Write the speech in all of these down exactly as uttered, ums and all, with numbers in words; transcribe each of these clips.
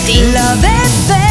ascoltati. Love F M.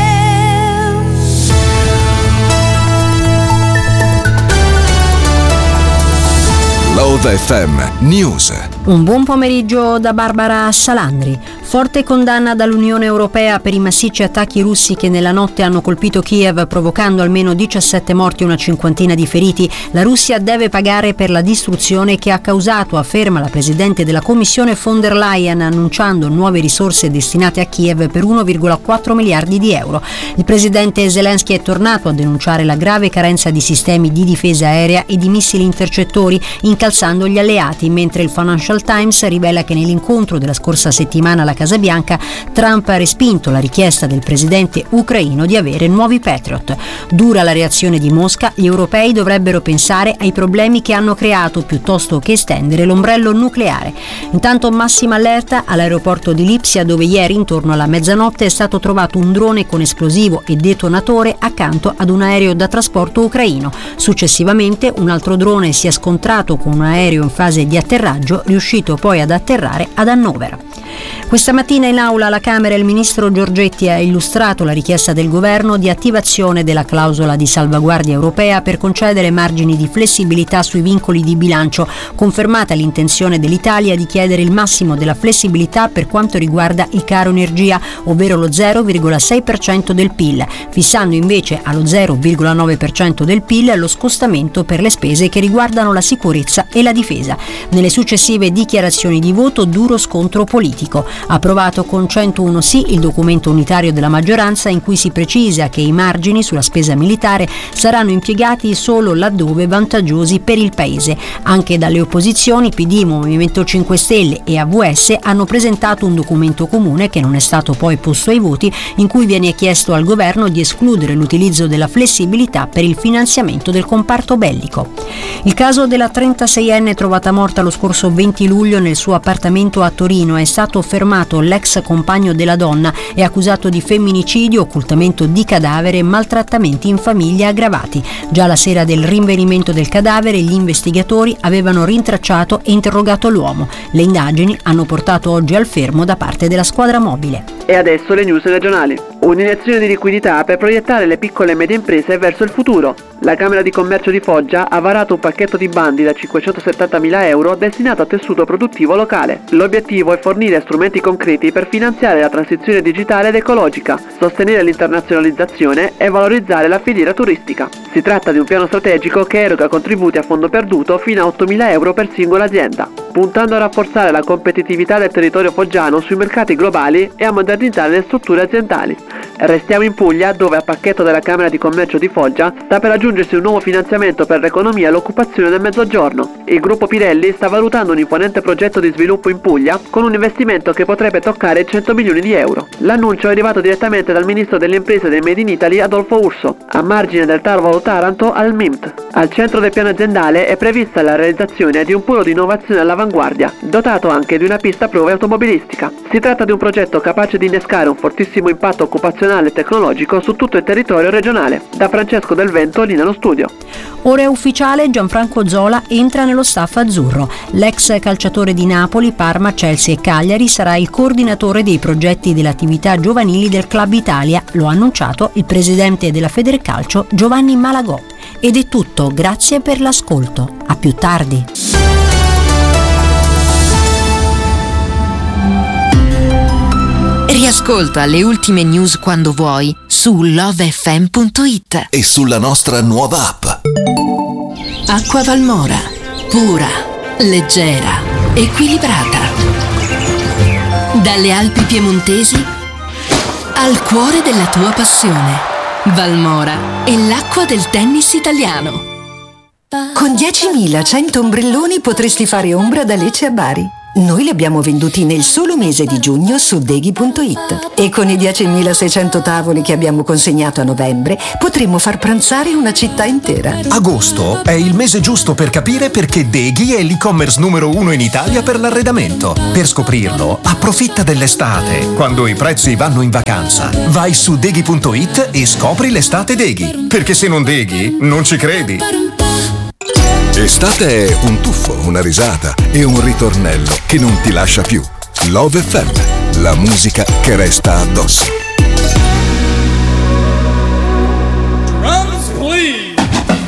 Love F M News. Un buon pomeriggio da Barbara Salandri. Forte condanna dall'Unione Europea per i massicci attacchi russi che nella notte hanno colpito Kiev, provocando almeno diciassette morti e una cinquantina di feriti. La Russia deve pagare per la distruzione che ha causato, afferma la Presidente della Commissione von der Leyen, annunciando nuove risorse destinate a Kiev per uno virgola quattro miliardi di euro. Il Presidente Zelensky è tornato a denunciare la grave carenza di sistemi di difesa aerea e di missili intercettori, incalzando gli alleati, mentre il Financial Times rivela che nell'incontro della scorsa settimana alla Casa Bianca Trump ha respinto la richiesta del presidente ucraino di avere nuovi Patriot. Dura la reazione di Mosca, gli europei dovrebbero pensare ai problemi che hanno creato piuttosto che estendere l'ombrello nucleare. Intanto massima allerta all'aeroporto di Lipsia, dove ieri intorno alla mezzanotte è stato trovato un drone con esplosivo e detonatore accanto ad un aereo da trasporto ucraino. Successivamente un altro drone si è scontrato con un aereo in fase di atterraggio, riuscito poi ad atterrare ad Hannover. Questa mattina in aula alla Camera il ministro Giorgetti ha illustrato la richiesta del governo di attivazione della clausola di salvaguardia europea per concedere margini di flessibilità sui vincoli di bilancio, confermata l'intenzione dell'Italia di chiedere il massimo della flessibilità per quanto riguarda il caro energia, ovvero lo zero virgola sei per cento del P I L, fissando invece allo zero virgola nove per cento del P I L lo scostamento per le spese che riguardano la sicurezza e la difesa. Nelle successive dichiarazioni di voto duro scontro politico. Approvato con centouno sì il documento unitario della maggioranza, in cui si precisa che i margini sulla spesa militare saranno impiegati solo laddove vantaggiosi per il Paese. Anche dalle opposizioni P D, Movimento cinque Stelle e A V S hanno presentato un documento comune, che non è stato poi posto ai voti, in cui viene chiesto al governo di escludere l'utilizzo della flessibilità per il finanziamento del comparto bellico. Il caso della trentaseienne trovata morta lo scorso venti luglio nel suo appartamento a Torino è stato fermato l'ex compagno della donna e accusato di femminicidio, occultamento di cadavere e maltrattamenti in famiglia aggravati. Già la sera del rinvenimento del cadavere gli investigatori avevano rintracciato e interrogato l'uomo. Le indagini hanno portato oggi al fermo da parte della squadra mobile. E adesso le news regionali. Un'iniezione di liquidità per proiettare le piccole e medie imprese verso il futuro. La Camera di Commercio di Foggia ha varato un pacchetto di bandi da cinquecentosettantamila euro destinato a tessuto produttivo locale. L'obiettivo è fornire strumenti concreti per finanziare la transizione digitale ed ecologica, sostenere l'internazionalizzazione e valorizzare la filiera turistica. Si tratta di un piano strategico che eroga contributi a fondo perduto fino a ottomila euro per singola azienda, puntando a rafforzare la competitività del territorio foggiano sui mercati globali e a modernizzare le strutture aziendali. Restiamo in Puglia, dove a pacchetto della Camera di Commercio di Foggia sta per aggiungersi un nuovo finanziamento per l'economia e l'occupazione del Mezzogiorno. Il gruppo Pirelli sta valutando un imponente progetto di sviluppo in Puglia con un investimento che potrebbe toccare i cento milioni di euro. L'annuncio è arrivato direttamente dal ministro delle imprese del Made in Italy Adolfo Urso, a margine del Tarvalo Taranto al M I M T. Al centro del piano aziendale è prevista la realizzazione di un polo di innovazione all'avanguardia, dotato anche di una pista prove automobilistica. Si tratta di un progetto capace di innescare un fortissimo impatto occupazionale e tecnologico su tutto il territorio regionale. Da Francesco Del Vento, Lina lo studio. Ora è ufficiale, Gianfranco Zola entra nello staff azzurro. L'ex calciatore di Napoli, Parma, Chelsea e Cagliari sarà il coordinatore dei progetti delle attività giovanili del Club Italia, lo ha annunciato il presidente della Federcalcio Giovanni Malagò. Ed è tutto, grazie per l'ascolto. A più tardi. Riascolta le ultime news quando vuoi su love f m punto it e sulla nostra nuova app. Acqua Valmora, pura, leggera, equilibrata. Dalle Alpi piemontesi al cuore della tua passione. Valmora è l'acqua del tennis italiano. Con diecimilacento ombrelloni potresti fare ombra da Lecce a Bari. Noi li abbiamo venduti nel solo mese di giugno su deghi punto it e con i diecimilaseicento tavoli che abbiamo consegnato a novembre potremmo far pranzare una città intera. Agosto è il mese giusto per capire perché Deghi è l'e-commerce numero uno in Italia per l'arredamento. Per scoprirlo, approfitta dell'estate, quando i prezzi vanno in vacanza. Vai su deghi punto it e scopri l'estate Deghi, perché se non Deghi non ci credi. Estate è un tuffo, una risata e un ritornello che non ti lascia più. Love F M, La musica che resta addosso.